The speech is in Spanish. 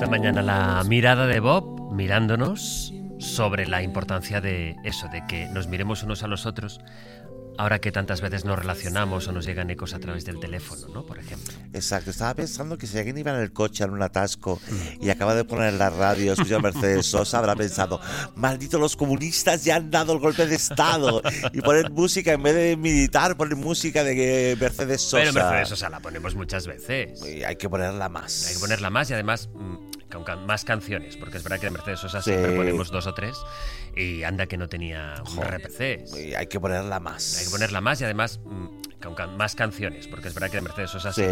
esta mañana la mirada de Bob mirándonos sobre la importancia de eso, de que nos miremos unos a los otros ahora que tantas veces nos relacionamos o nos llegan ecos a través del teléfono, ¿no? Por ejemplo. Exacto, estaba pensando que si alguien iba en el coche en un atasco y acaba de poner la radio, escucha a Mercedes Sosa, habrá pensado, malditos los comunistas ya han dado el golpe de estado y ponen música, en vez de militar, ponen música de Mercedes Sosa. Pero Mercedes Sosa la ponemos muchas veces. Y hay que ponerla más. Hay que ponerla más y además con más canciones, porque es verdad que de Mercedes Sosa siempre ponemos 2 o 3 y anda que no tenía RPCs. Y hay que ponerla más. Hay que ponerla más y además con más canciones, porque es verdad que de Mercedes Sosa